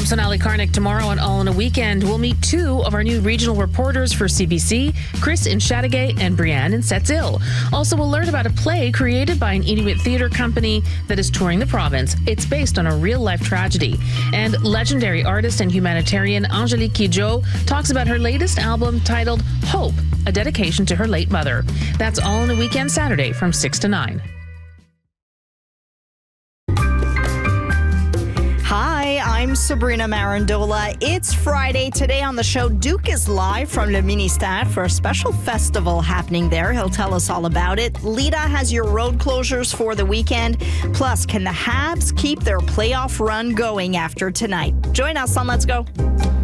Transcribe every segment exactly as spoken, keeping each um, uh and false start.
I'm Sonali Karnik. Tomorrow on All in a Weekend, we'll meet two of our new regional reporters for C B C, Chris in Chateauguay and Brianne in Sept-Îles. Also, we'll learn about a play created by an Inuit theatre company that is touring the province. It's based on a real-life tragedy. And legendary artist and humanitarian Angelique Kidjo talks about her latest album titled Hope, a dedication to her late mother. That's All in a Weekend Saturday from six to nine. Hi, I'm Sabrina Marandola. It's Friday. Today on the show, Duke is live from Le Ministère for a special festival happening there. He'll tell us all about it. Lita has your road closures for the weekend. Plus, can the Habs keep their playoff run going after tonight? Join us on Let's Go.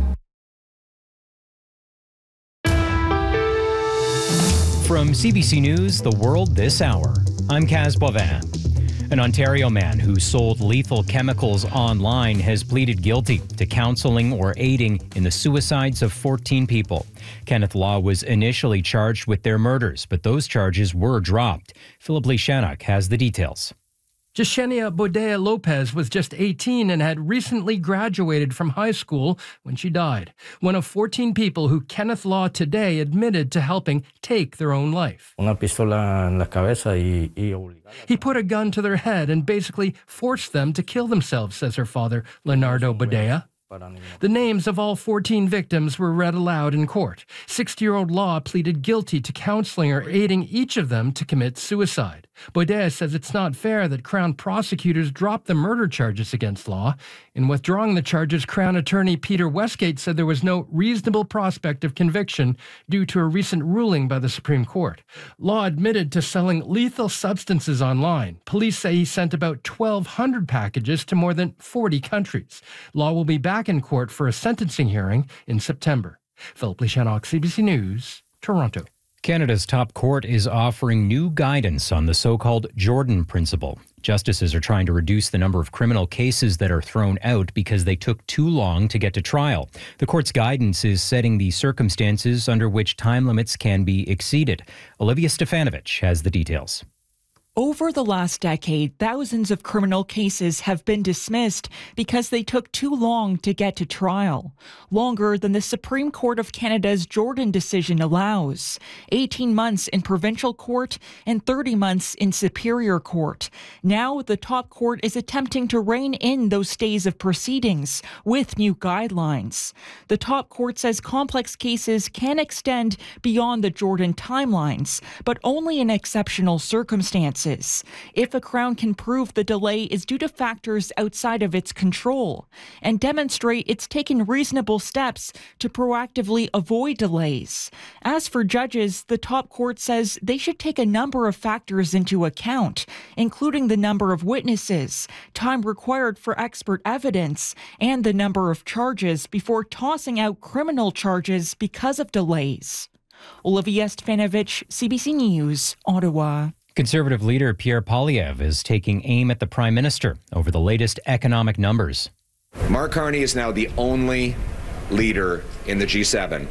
From C B C News, The World This Hour, I'm Kaz Bovin. An Ontario man who sold lethal chemicals online has pleaded guilty to counseling or aiding in the suicides of fourteen people. Kenneth Law was initially charged with their murders, but those charges were dropped. Philip Lishanuk has the details. Yesenia Bodea Lopez was just eighteen and had recently graduated from high school when she died. One of fourteen people who Kenneth Law today admitted to helping take their own life. Una pistola en la cabeza y, y He put a gun to their head and basically forced them to kill themselves, says her father, Leonardo Bodea. The names of all fourteen victims were read aloud in court. sixty-year-old Law pleaded guilty to counseling or aiding each of them to commit suicide. Bodea says it's not fair that Crown prosecutors dropped the murder charges against Law. In withdrawing the charges, Crown attorney Peter Westgate said there was no reasonable prospect of conviction due to a recent ruling by the Supreme Court. Law admitted to selling lethal substances online. Police say he sent about twelve hundred packages to more than forty countries. Law will be back in court for a sentencing hearing in September. Philip Lishanuk, C B C News, Toronto. Canada's top court is offering new guidance on the so-called Jordan Principle. Justices are trying to reduce the number of criminal cases that are thrown out because they took too long to get to trial. The court's guidance is setting the circumstances under which time limits can be exceeded. Olivia Stefanovich has the details. Over the last decade, thousands of criminal cases have been dismissed because they took too long to get to trial, longer than the Supreme Court of Canada's Jordan decision allows, eighteen months in provincial court and thirty months in superior court. Now, the top court is attempting to rein in those stays of proceedings with new guidelines. The top court says complex cases can extend beyond the Jordan timelines, but only in exceptional circumstances. If a Crown can prove the delay is due to factors outside of its control and demonstrate it's taken reasonable steps to proactively avoid delays. As for judges, the top court says they should take a number of factors into account, including the number of witnesses, time required for expert evidence, and the number of charges before tossing out criminal charges because of delays. Olivia Stefanovich, C B C News, Ottawa. Conservative leader Pierre Poilievre is taking aim at the Prime Minister over the latest economic numbers. Mark Carney is now the only leader in the G seven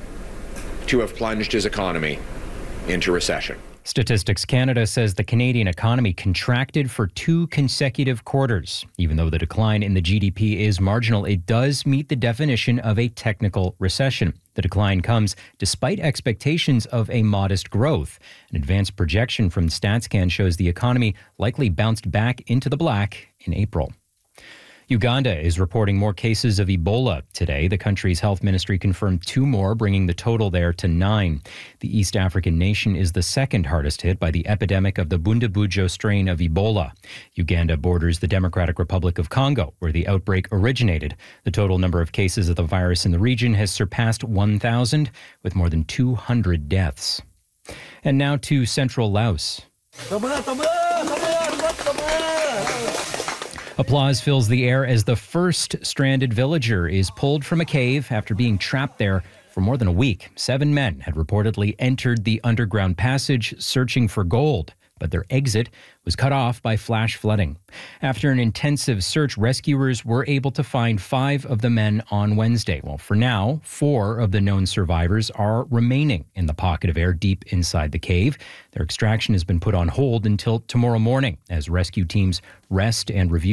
to have plunged his economy into recession. Statistics Canada says the Canadian economy contracted for two consecutive quarters. Even though the decline in the G D P is marginal, it does meet the definition of a technical recession. The decline comes despite expectations of a modest growth. An advanced projection from StatsCan shows the economy likely bounced back into the black in April. Uganda is reporting more cases of Ebola today. The country's health ministry confirmed two more, bringing the total there to nine. The East African nation is the second hardest hit by the epidemic of the Bundibugyo strain of Ebola. Uganda borders the Democratic Republic of Congo, where the outbreak originated. The total number of cases of the virus in the region has surpassed one thousand, with more than two hundred deaths. And now to central Laos. Applause fills the air as the first stranded villager is pulled from a cave after being trapped there for more than a week. Seven men had reportedly entered the underground passage searching for gold, but their exit was cut off by flash flooding. After an intensive search, rescuers were able to find five of the men on Wednesday. Well, for now, four of the known survivors are remaining in the pocket of air deep inside the cave. Their extraction has been put on hold until tomorrow morning as rescue teams rest and review